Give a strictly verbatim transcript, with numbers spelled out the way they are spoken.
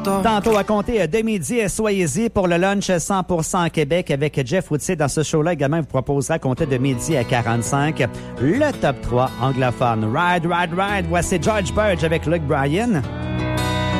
Tantôt à compter de midi, soyez-y pour le lunch cent pour cent Québec avec Jeff Woodseed. Dans ce show-là, également, vous proposera à compter de midi à quarante-cinq le top trois anglophone. Ride, ride, ride. Voici George Burge avec Luke Bryan.